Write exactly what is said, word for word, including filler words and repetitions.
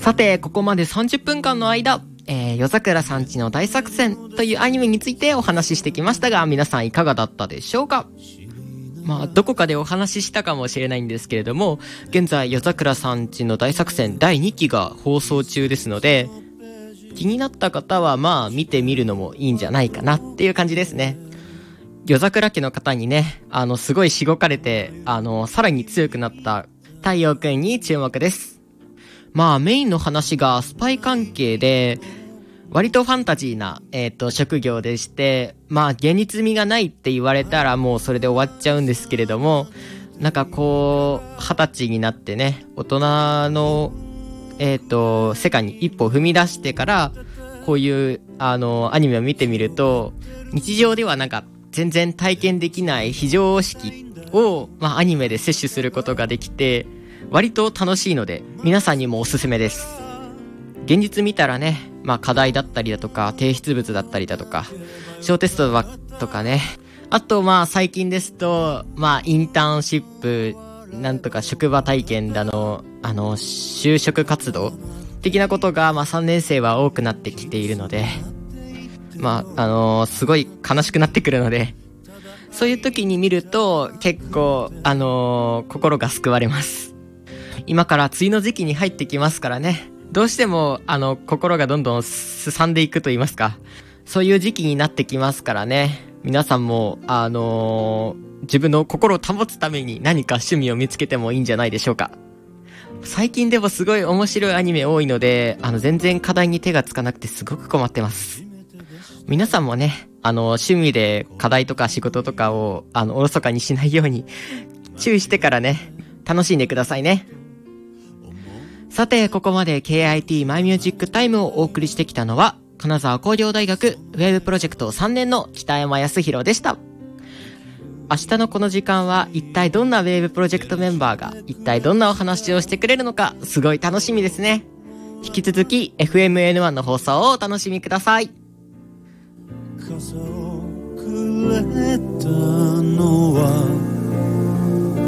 さて、ここまでさんじゅっぷんかんの間、えー、夜桜さんちの大作戦というアニメについてお話ししてきましたが、皆さんいかがだったでしょうか？まあ、どこかでお話ししたかもしれないんですけれども、現在夜桜さんちの大作戦だいにきが放送中ですので、気になった方はまあ見てみるのもいいんじゃないかなっていう感じですね。夜桜家の方にね、あのすごいしごかれて、あのさらに強くなった太陽くんに注目です。まあメインの話がスパイ関係で、割とファンタジーな、えっと、職業でして、まあ現実味がないって言われたらもうそれで終わっちゃうんですけれども、なんかこう二十歳になってね、大人のえっと世界に一歩踏み出してから、こういうあのアニメを見てみると、日常ではなんか全然体験できない非常識を、まあ、アニメで摂取することができて、割と楽しいので皆さんにもおすすめです。現実見たらね、まあ課題だったりだとか提出物だったりだとか小テストとかね、あとまあ最近ですと、まあインターンシップなんとか職場体験だの、あの就職活動的なことが、まあさんねん生は多くなってきているので、まああのー、すごい悲しくなってくるので、そういう時に見ると結構あのー、心が救われます。今から梅雨の時期に入ってきますからね、どうしてもあの心がどんどんすさんでいくと言いますか、そういう時期になってきますからね、皆さんもあのー、自分の心を保つために何か趣味を見つけてもいいんじゃないでしょうか。最近でもすごい面白いアニメ多いので、あの全然課題に手がつかなくてすごく困ってます。皆さんもね、あの趣味で課題とか仕事とかをあのおろそかにしないように注意してからね、楽しんでくださいね。さて、ここまで ケーアイティー マイミュージックタイムをお送りしてきたのは、金沢工業大学ウェブプロジェクトさんねんの北山康弘でした。明日のこの時間は一体どんなウェブプロジェクトメンバーが一体どんなお話をしてくれるのか、すごい楽しみですね。引き続き エフエムエヌワン の放送をお楽しみください。 傘をくれたのは